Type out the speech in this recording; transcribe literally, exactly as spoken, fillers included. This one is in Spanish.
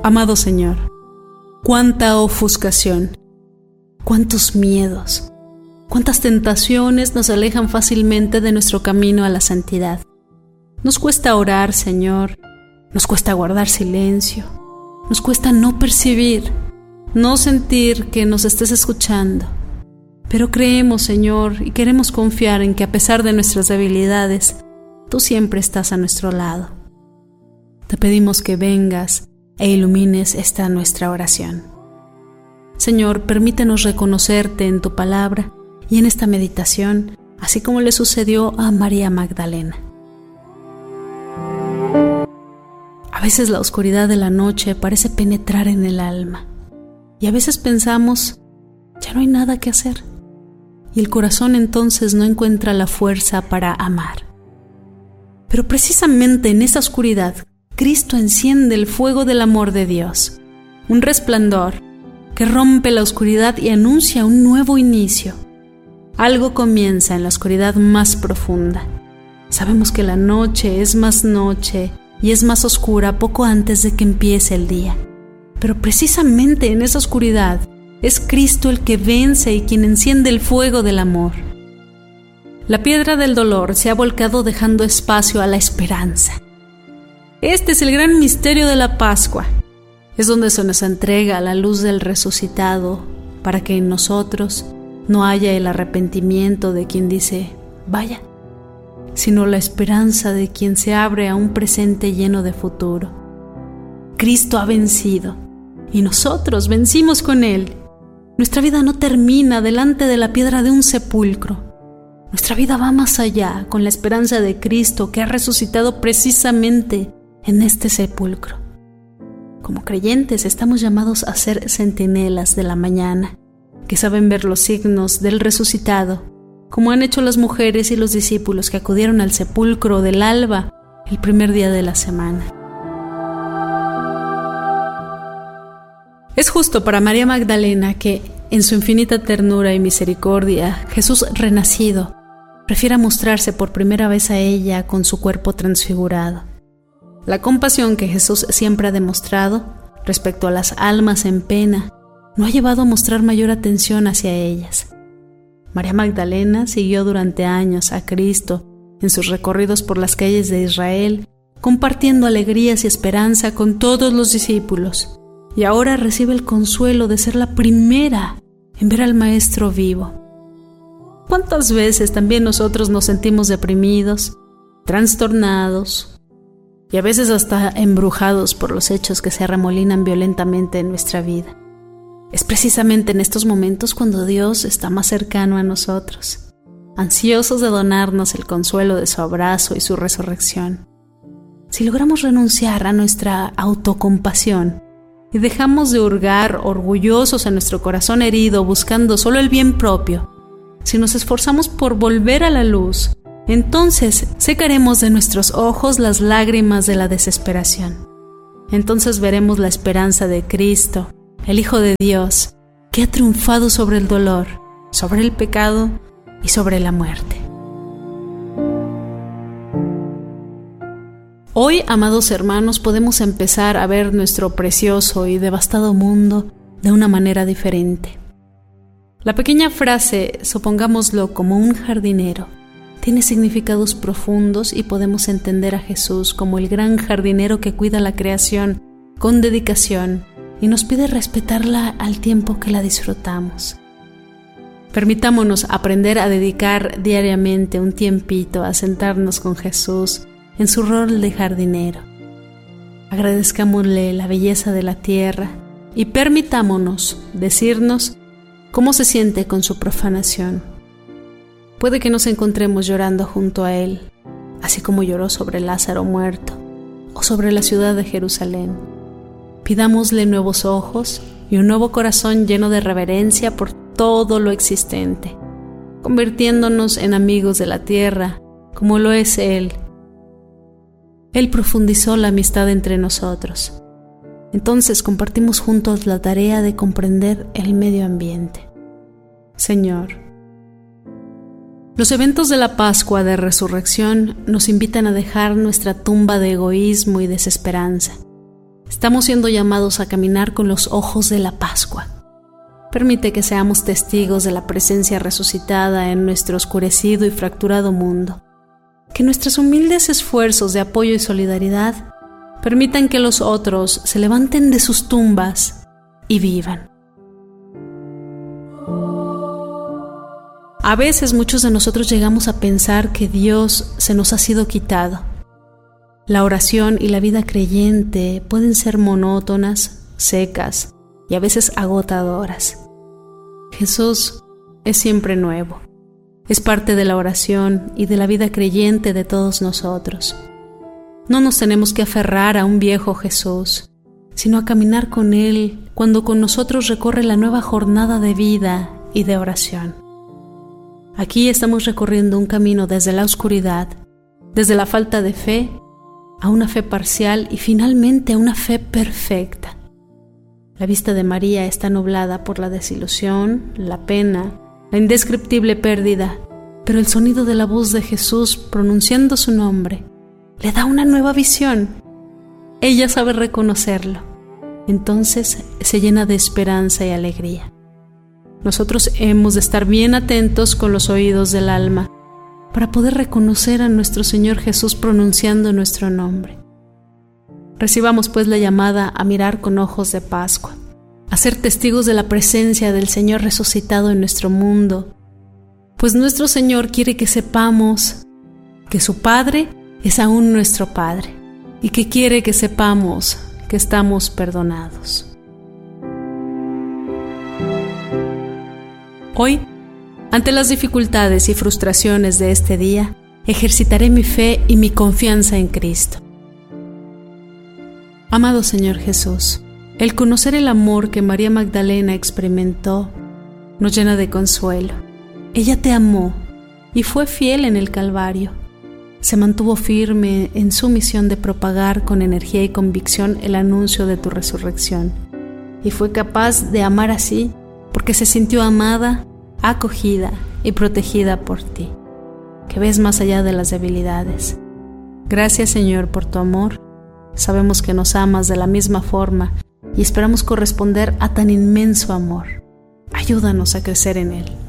Amado Señor, cuánta ofuscación, cuántos miedos, cuántas tentaciones nos alejan fácilmente de nuestro camino a la santidad. Nos cuesta orar, Señor, nos cuesta guardar silencio, nos cuesta no percibir, no sentir que nos estés escuchando. Pero creemos, Señor, y queremos confiar en que a pesar de nuestras debilidades, tú siempre estás a nuestro lado. Te pedimos que vengas e ilumines esta nuestra oración. Señor, permítenos reconocerte en tu palabra y en esta meditación, así como le sucedió a María Magdalena. A veces la oscuridad de la noche parece penetrar en el alma y a veces pensamos, ya no hay nada que hacer, y el corazón entonces no encuentra la fuerza para amar. Pero precisamente en esa oscuridad, Cristo enciende el fuego del amor de Dios, un resplandor que rompe la oscuridad y anuncia un nuevo inicio. Algo comienza en la oscuridad más profunda. Sabemos que la noche es más noche y es más oscura poco antes de que empiece el día. Pero precisamente en esa oscuridad es Cristo el que vence y quien enciende el fuego del amor. La piedra del dolor se ha volcado dejando espacio a la esperanza. Este es el gran misterio de la Pascua. Es donde se nos entrega la luz del resucitado para que en nosotros no haya el arrepentimiento de quien dice, vaya, sino la esperanza de quien se abre a un presente lleno de futuro. Cristo ha vencido y nosotros vencimos con Él. Nuestra vida no termina delante de la piedra de un sepulcro. Nuestra vida va más allá con la esperanza de Cristo que ha resucitado precisamente en este sepulcro. Como creyentes estamos llamados a ser centinelas de la mañana, que saben ver los signos del resucitado, como han hecho las mujeres y los discípulos que acudieron al sepulcro del alba el primer día de la semana. Es justo para María Magdalena que, en su infinita ternura y misericordia, Jesús renacido prefiera mostrarse por primera vez a ella con su cuerpo transfigurado. La compasión que Jesús siempre ha demostrado respecto a las almas en pena no ha llevado a mostrar mayor atención hacia ellas. María Magdalena siguió durante años a Cristo en sus recorridos por las calles de Israel, compartiendo alegrías y esperanza con todos los discípulos, y ahora recibe el consuelo de ser la primera en ver al Maestro vivo. ¿Cuántas veces también nosotros nos sentimos deprimidos, trastornados, y a veces hasta embrujados por los hechos que se arremolinan violentamente en nuestra vida? Es precisamente en estos momentos cuando Dios está más cercano a nosotros, ansiosos de donarnos el consuelo de su abrazo y su resurrección. Si logramos renunciar a nuestra autocompasión y dejamos de hurgar orgullosos en nuestro corazón herido buscando solo el bien propio, si nos esforzamos por volver a la luz, entonces secaremos de nuestros ojos las lágrimas de la desesperación. Entonces veremos la esperanza de Cristo, el Hijo de Dios, que ha triunfado sobre el dolor, sobre el pecado y sobre la muerte. Hoy, amados hermanos, podemos empezar a ver nuestro precioso y devastado mundo de una manera diferente. La pequeña frase, supongámoslo como un jardinero, tiene significados profundos y podemos entender a Jesús como el gran jardinero que cuida la creación con dedicación y nos pide respetarla al tiempo que la disfrutamos. Permitámonos aprender a dedicar diariamente un tiempito a sentarnos con Jesús en su rol de jardinero. Agradezcámosle la belleza de la tierra y permitámonos decirnos cómo se siente con su profanación. Puede que nos encontremos llorando junto a Él, así como lloró sobre Lázaro muerto o sobre la ciudad de Jerusalén. Pidámosle nuevos ojos y un nuevo corazón lleno de reverencia por todo lo existente, convirtiéndonos en amigos de la tierra, como lo es Él. Él profundizó la amistad entre nosotros. Entonces compartimos juntos la tarea de comprender el medio ambiente. Señor, los eventos de la Pascua de Resurrección nos invitan a dejar nuestra tumba de egoísmo y desesperanza Estamos siendo llamados a caminar con los ojos de la Pascua. Permite que seamos testigos de la presencia resucitada en nuestro oscurecido y fracturado mundo. Que nuestros humildes esfuerzos de apoyo y solidaridad permitan que los otros se levanten de sus tumbas y vivan. A veces muchos de nosotros llegamos a pensar que Dios se nos ha sido quitado. La oración y la vida creyente pueden ser monótonas, secas y a veces agotadoras. Jesús es siempre nuevo. Es parte de la oración y de la vida creyente de todos nosotros. No nos tenemos que aferrar a un viejo Jesús, sino a caminar con Él cuando con nosotros recorre la nueva jornada de vida y de oración. Aquí estamos recorriendo un camino desde la oscuridad, desde la falta de fe, a una fe parcial y finalmente a una fe perfecta. La vista de María está nublada por la desilusión, la pena, la indescriptible pérdida, pero el sonido de la voz de Jesús pronunciando su nombre le da una nueva visión. Ella sabe reconocerlo. Entonces se llena de esperanza y alegría. Nosotros hemos de estar bien atentos con los oídos del alma para poder reconocer a nuestro Señor Jesús pronunciando nuestro nombre. Recibamos pues la llamada a mirar con ojos de Pascua, a ser testigos de la presencia del Señor resucitado en nuestro mundo, pues nuestro Señor quiere que sepamos que su Padre es aún nuestro Padre y que quiere que sepamos que estamos perdonados. Hoy, ante las dificultades y frustraciones de este día, ejercitaré mi fe y mi confianza en Cristo. Amado Señor Jesús, el conocer el amor que María Magdalena experimentó nos llena de consuelo. Ella te amó y fue fiel en el Calvario. Se mantuvo firme en su misión de propagar con energía y convicción el anuncio de tu resurrección. Y fue capaz de amar así porque se sintió amada, acogida y protegida por ti, que ves más allá de las debilidades. Gracias, Señor, por tu amor. Sabemos que nos amas de la misma forma y esperamos corresponder a tan inmenso amor. Ayúdanos a crecer en él.